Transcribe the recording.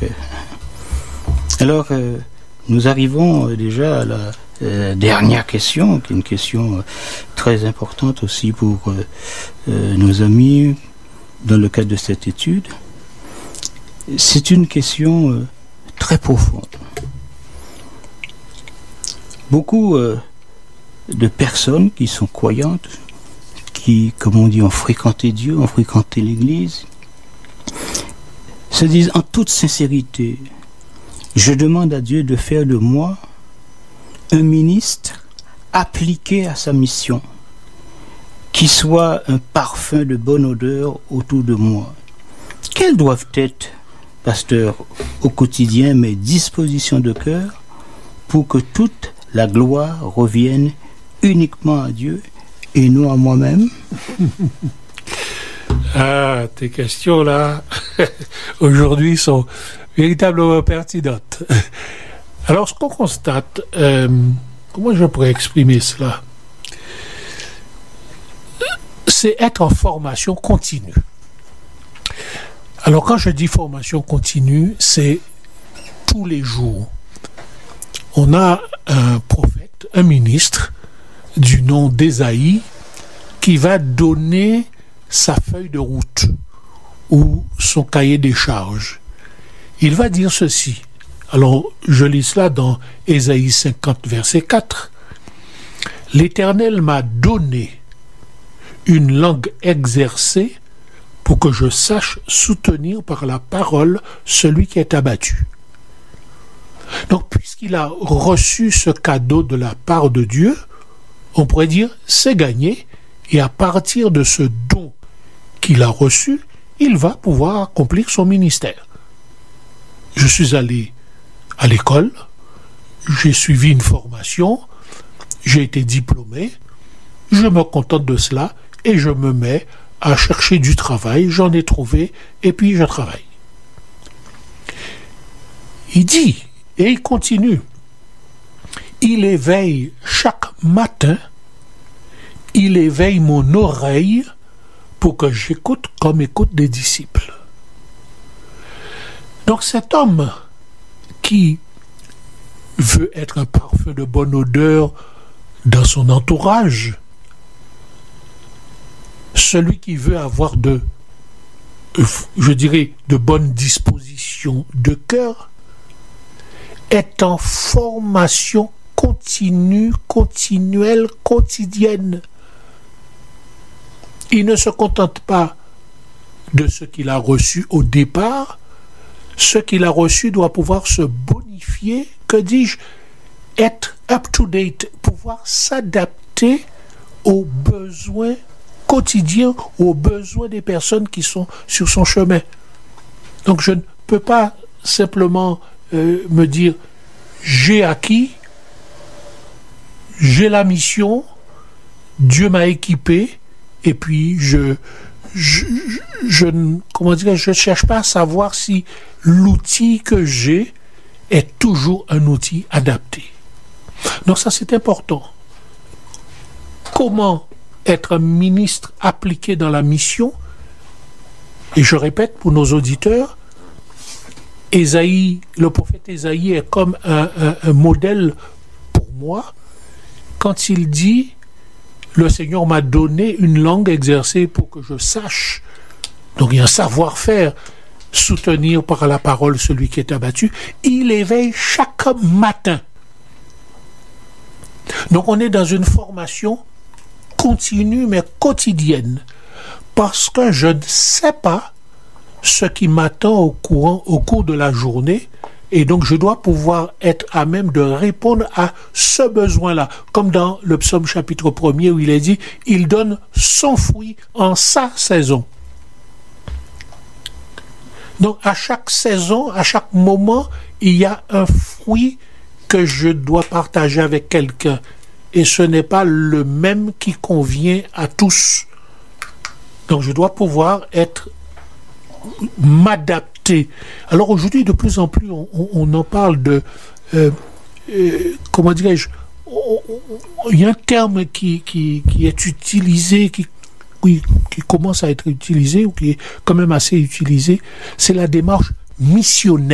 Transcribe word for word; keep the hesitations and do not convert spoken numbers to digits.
Alors, euh, nous arrivons déjà à la euh, dernière question, qui est une question euh, très importante aussi pour euh, euh, nos amis dans le cadre de cette étude. C'est une question euh, très profonde. Beaucoup euh, de personnes qui sont croyantes, qui, comme on dit, ont fréquenté Dieu, ont fréquenté l'Église, se disent en toute sincérité: je demande à Dieu de faire de moi un ministre appliqué à sa mission, qui soit un parfum de bonne odeur autour de moi. Quelles doivent être, pasteur, au quotidien, mes dispositions de cœur pour que toute la gloire revienne uniquement à Dieu et non à moi-même? Ah, tes questions là, aujourd'hui, sont véritablement pertinentes. Alors, ce qu'on constate, euh, comment je pourrais exprimer cela? C'est être en formation continue. Alors, quand je dis formation continue, c'est tous les jours. On a un prophète, un ministre du nom d'Ésaïe qui va donner sa feuille de route ou son cahier des charges. Il va dire ceci. Alors, je lis cela dans Ésaïe cinquante, verset quatre. « L'Éternel m'a donné une langue exercée pour que je sache soutenir par la parole celui qui est abattu. » Donc, puisqu'il a reçu ce cadeau de la part de Dieu, on pourrait dire, c'est gagné, et à partir de ce don qu'il a reçu, il va pouvoir accomplir son ministère. Je suis allé à l'école, j'ai suivi une formation, j'ai été diplômé, je me contente de cela et je me mets à chercher du travail, j'en ai trouvé et puis je travaille. Il dit, et il continue, il éveille chaque matin, il éveille mon oreille pour que j'écoute comme écoutent des disciples. Donc cet homme qui veut être un parfum de bonne odeur dans son entourage, celui qui veut avoir de, je dirais, de bonnes dispositions de cœur, est en formation continue, continuelle, quotidienne. Il ne se contente pas de ce qu'il a reçu au départ. Ce qu'il a reçu doit pouvoir se bonifier, que dis-je, être up-to-date, pouvoir s'adapter aux besoins quotidiens, aux besoins des personnes qui sont sur son chemin. Donc je ne peux pas simplement euh, me dire, j'ai acquis, j'ai la mission, Dieu m'a équipé, et puis je... Je, je, je, comment dire, je ne cherche pas à savoir si l'outil que j'ai est toujours un outil adapté. Donc ça, c'est important. Comment être un ministre appliqué dans la mission? Et je répète pour nos auditeurs, Ésaïe, le prophète Ésaïe est comme un, un, un modèle pour moi quand il dit: le Seigneur m'a donné une langue exercée pour que je sache. Donc il y a un savoir-faire, soutenir par la parole celui qui est abattu. Il éveille chaque matin. Donc on est dans une formation continue mais quotidienne. Parce que je ne sais pas ce qui m'attend au courant, au cours de la journée. Et donc, je dois pouvoir être à même de répondre à ce besoin-là. Comme dans le psaume chapitre premier où il est dit, il donne son fruit en sa saison. Donc, à chaque saison, à chaque moment, il y a un fruit que je dois partager avec quelqu'un. Et ce n'est pas le même qui convient à tous. Donc, je dois pouvoir être, m'adapter. Alors aujourd'hui, de plus en plus, on, on, on en parle de, euh, euh, comment dirais-je, il y a un terme qui, qui, qui est utilisé, qui, qui, qui commence à être utilisé, ou qui est quand même assez utilisé, c'est la démarche missionnaire.